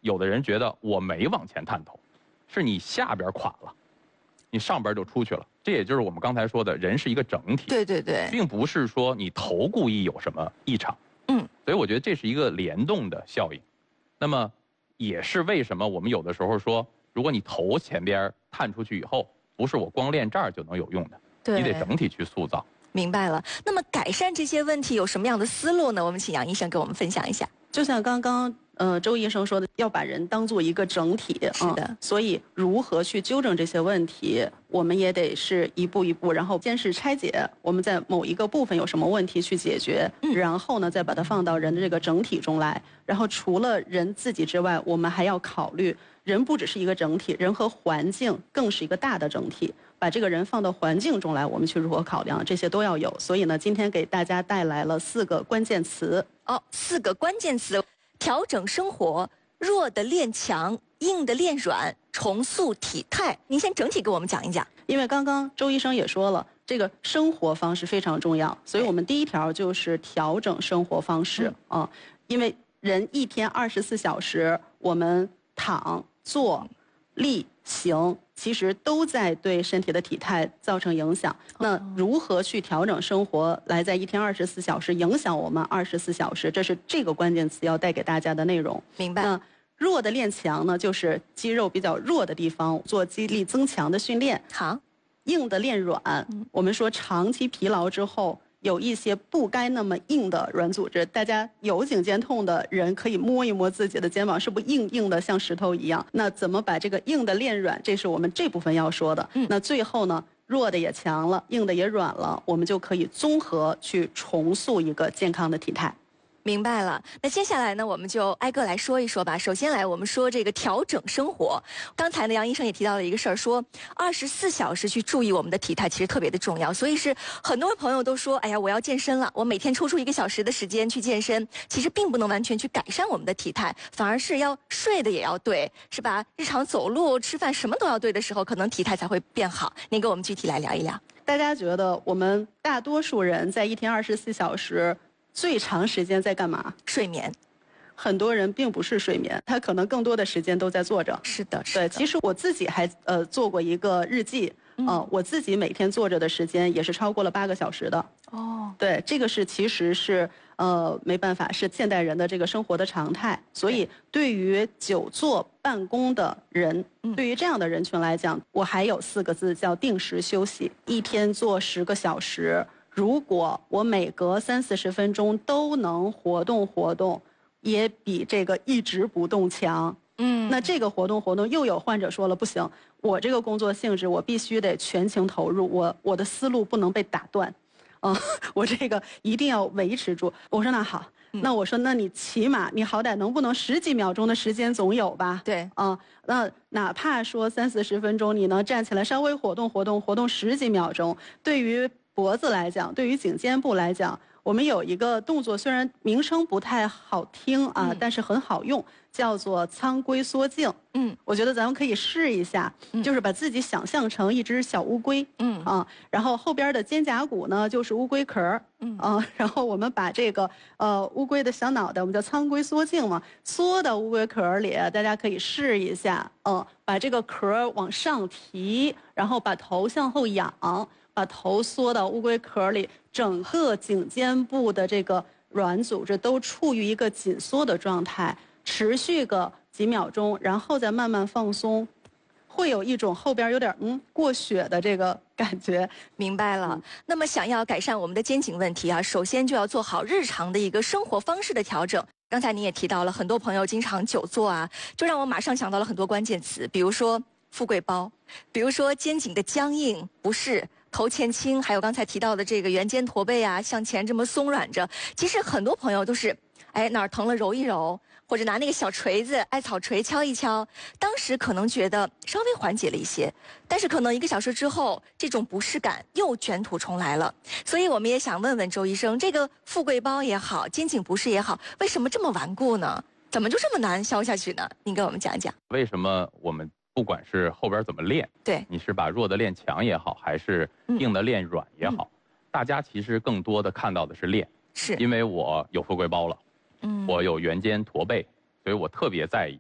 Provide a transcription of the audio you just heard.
有的人觉得我没往前探头，是你下边垮了，你上边就出去了。这也就是我们刚才说的，人是一个整体。 对对对， 并不是说你头故意有什么异常。所以我觉得这是一个联动的效应。那么也是为什么我们有的时候说，如果你头前边探出去以后，不是我光练这儿就能有用的，你得整体去塑造。 明白了。那么改善这些问题有什么样的思路呢？我们请杨医生给我们分享一下。 就像刚刚周医生说的，要把人当做一个整体。 是的。 所以如何去纠正这些问题，我们也得是一步一步，然后先是拆解我们在某一个部分有什么问题去解决，然后呢再把它放到人的这个整体中来。然后除了人自己之外，我们还要考虑人不只是一个整体，人和环境更是一个大的整体。把这个人放到环境中来，我们去如何考量，这些都要有。所以呢，今天给大家带来了4个关键词。 4个关键词：调整生活、弱的练强、硬的练软、重塑体态。您先整体给我们讲一讲。 因为刚刚周医生也说了，这个生活方式非常重要，所以我们第一条就是调整生活方式因为人一天24小时，我们躺、坐、立、行，其实都在对身体的体态造成影响。那如何去调整生活，来在一天24小时影响我们24小时，这是这个关键词要带给大家的内容。 明白。 那弱的练强呢，就是肌肉比较弱的地方做肌力增强的训练。 好。 硬的练软，我们说长期疲劳之后，有一些不该那么硬的软组织，大家有颈肩痛的人可以摸一摸自己的肩膀，是不是硬的像石头一样？那怎么把这个硬的练软？这是我们这部分要说的。那最后呢，弱的也强了，硬的也软了，我们就可以综合去重塑一个健康的体态。 明白了。那接下来呢，我们就挨个来说一说吧。首先来，我们说这个调整生活。刚才呢，杨医生也提到了一个事儿，说24小时去注意我们的体态，其实特别的重要。所以是很多朋友都说，哎呀，我要健身了，我每天抽出1个小时的时间去健身，其实并不能完全去改善我们的体态，反而是要睡的也要对，是吧？日常走路、吃饭什么都要对的时候，可能体态才会变好。您给我们具体来聊一聊。 大家觉得我们大多数人在一天24小时。最长时间在干嘛？ 睡眠。 很多人并不是睡眠，他可能更多的时间都在坐着。 是的， 对。其实我自己还做过一个日记，我自己每天坐着的时间也是超过了8个小时的。对，这个是其实是没办法，是现代人的这个生活的常态。所以对于久坐办公的人，对于这样的人群来讲，我还有4个字叫定时休息，一天做10个小时。如果我每隔30-40分钟都能活动活动，也比这个一直不动强。那这个活动又有患者说了，不行，我这个工作性质我必须得全情投入，我的思路不能被打断，我这个一定要维持住。我说那好，那我说那你起码你好歹能不能10几秒钟的时间总有吧？ 对， 那哪怕说30-40分钟，你能站起来稍微活动10几秒钟，对于脖子来讲，对于颈肩部来讲，我们有一个动作，虽然名称不太好听但是很好用，叫做苍龟缩颈。我觉得咱们可以试一下，就是把自己想象成一只小乌龟，然后后边的肩胛骨呢就是乌龟壳，然后我们把这个乌龟的小脑袋，我们叫苍龟缩颈嘛，缩到乌龟壳里，大家可以试一下，把这个壳往上提，然后把头向后仰。把头缩到乌龟壳里，整个颈肩部的这个软组织都处于一个紧缩的状态，持续个几秒钟，然后再慢慢放松，会有一种后边有点过血的这个感觉。 明白了。那么想要改善我们的肩颈问题首先就要做好日常的一个生活方式的调整。刚才你也提到了，很多朋友经常久坐就让我马上想到了很多关键词，比如说富贵包，比如说肩颈的僵硬不适，头前倾，还有刚才提到的这个圆肩驼背向前这么松软着。其实很多朋友都是哪儿疼了揉一揉，或者拿那个小锤子艾草锤敲一敲，当时可能觉得稍微缓解了一些，但是可能1个小时之后，这种不适感又卷土重来了。所以我们也想问问周医生，这个富贵包也好，肩颈不适也好，为什么这么顽固呢？怎么就这么难消下去呢？您给我们讲讲。 为什么我们不管是后边怎么练， 对， 你是把弱的练强也好，还是硬的练软也好，大家其实更多的看到的是练， 是因为我有富贵包了，我有圆肩驼背，所以我特别在意